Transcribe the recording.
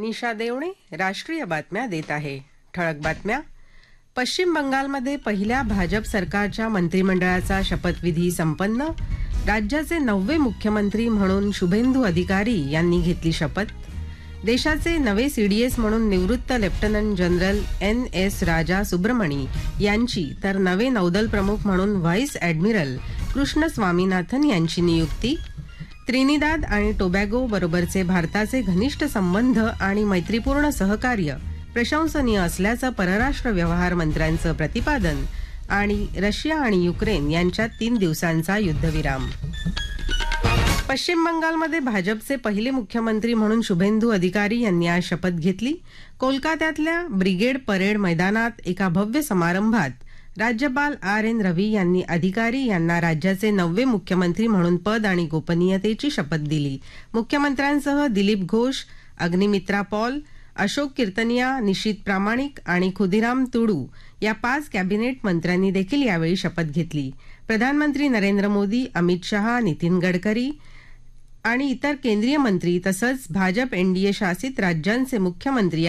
मनीषा देवणे राष्ट्रीय बातम्या देत आहे. ठळक बातम्या. पश्चिम बंगालमध्ये पहिल्या भाजप सरकारच्या मंत्रिमंडळाचा शपथविधी संपन्न. राज्याचे 9वे मुख्यमंत्री म्हणून शुभेंदू अधिकारी यांनी घेतली शपथ. देशाचे नवे सीडीएस म्हणून निवृत्त लेफ्टनंट जनरल NS राजा सुब्रमणी यांची तर नवे नौदल प्रमुख म्हणून व्हाईस ॲडमिरल कृष्ण स्वामीनाथन यांची नियुक्ती. त्रिनिदाद आणि टोबॅगो बरोबरचे भारताचे घनिष्ठ संबंध आणि मैत्रीपूर्ण सहकार्य प्रशंसनीय असल्याचं परराष्ट्र व्यवहार मंत्र्यांचं प्रतिपादन. आणि रशिया आणि युक्रेन यांच्यात 3 दिवसांचा युद्धविराम. पश्चिम बंगालमध्ये भाजपचे पहिले मुख्यमंत्री म्हणून शुभेंदू अधिकारी यांनी आज शपथ घेतली. कोलकात्यातल्या ब्रिगेड परेड मैदानात एका भव्य समारंभात राज्यपाल RN रवी यांनी अधिकारी यांना राज्याचे 9वे मुख्यमंत्री म्हणून पद आणि गोपनीयतेची शपथ दिली. मुख्यमंत्र्यांसह दिलीप घोष, अग्निमित्रा पॉल, अशोक कीर्तनिया, निशित प्रामाणिक आणि खुदिराम तुडू या 5 कॅबिनेट मंत्र्यांनी देखील यावेळी शपथ घेतली. प्रधानमंत्री नरेंद्र मोदी, अमित शहा, नितीन गडकरी आणि इतर केंद्रीय मंत्री तसंच भाजप NDA शासित राज्यांचे मुख्यमंत्री